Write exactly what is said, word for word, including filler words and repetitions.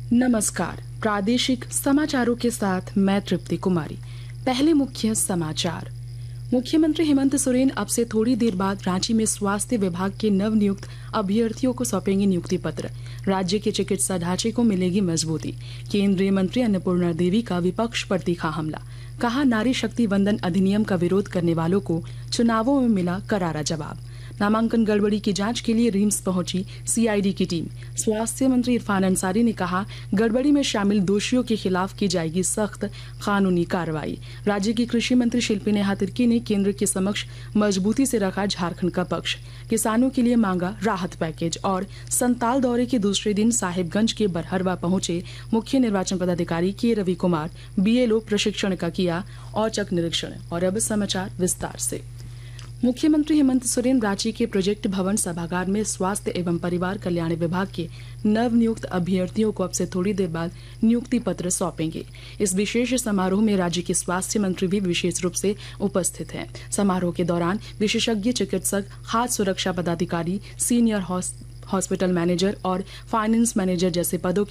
नमस्कार, प्रादेशिक समाचारों के साथ मैं तृप्ति कुमारी। पहले मुख्य समाचार। मुख्यमंत्री हेमंत सोरेन अब से थोड़ी देर बाद रांची में स्वास्थ्य विभाग के नवनियुक्त अभ्यर्थियों को सौंपेंगे नियुक्ति पत्र। राज्य के चिकित्सा ढांचे को मिलेगी मजबूती। केंद्रीय मंत्री अन्नपूर्णा देवी का विपक्ष पर तीखा हमला। कहा, नारी शक्ति वंदन अधिनियम का विरोध करने वालों को चुनावों में मिला करारा जवाब। नामांकन गड़बड़ी की जांच के लिए रिम्स पहुंची सीआईडी की टीम। स्वास्थ्य मंत्री इरफान अंसारी ने कहा, गड़बड़ी में शामिल दोषियों के खिलाफ की जाएगी सख्त कानूनी कार्रवाई। राज्य की कृषि मंत्री शिल्पी नेहा तिर्की ने केंद्र के समक्ष मजबूती से रखा झारखंड का पक्ष। किसानों के लिए मांगा राहत पैकेज। और संताल दौरे के दूसरे दिन साहिबगंज के बरहरवा पहुंचे मुख्य निर्वाचन पदाधिकारी के रवि कुमार। बीएलओ प्रशिक्षण का किया औचक निरीक्षण। और अब समाचार विस्तार से। मुख्यमंत्री हेमंत सोरेन रांची के प्रोजेक्ट भवन सभागार में स्वास्थ्य एवं परिवार कल्याण विभाग के नवनियुक्त अभ्यर्थियों को अब से थोड़ी देर बाद नियुक्ति पत्र सौंपेंगे। इस विशेष समारोह में राज्य के स्वास्थ्य मंत्री भी विशेष रूप से उपस्थित हैं। समारोह के दौरान विशेषज्ञ चिकित्सक, खाद्य सुरक्षा पदाधिकारी, सीनियर हॉस्पिटल मैनेजर और फाइनेंस मैनेजर जैसे पदों